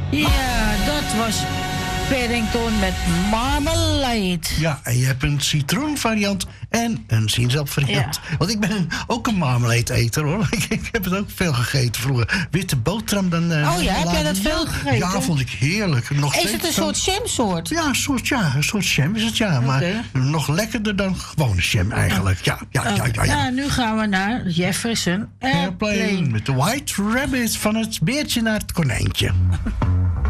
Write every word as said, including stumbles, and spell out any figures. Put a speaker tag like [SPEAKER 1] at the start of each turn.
[SPEAKER 1] Ja, dat was Paddington met marmalade.
[SPEAKER 2] Ja, en je hebt een citroenvariant en een sinaasappelvariant. Ja. Want ik ben een, ook een marmalade-eter, hoor. Ik, ik heb het ook veel gegeten vroeger. Witte boterham dan... Uh,
[SPEAKER 1] oh ja, heb jij dat veel gegeten?
[SPEAKER 2] Ja, vond ik heerlijk. Nog
[SPEAKER 1] is het een zo... soort jamsoort?
[SPEAKER 2] Ja, een soort, ja, een soort jam is het, ja. Maar okay. nog lekkerder dan gewone jam eigenlijk. Ja, ja, ja, ja, ja, ja.
[SPEAKER 1] Nou, nu gaan we naar Jefferson Airplane.
[SPEAKER 2] Airplane. Met de White Rabbit van het beertje naar het konijntje.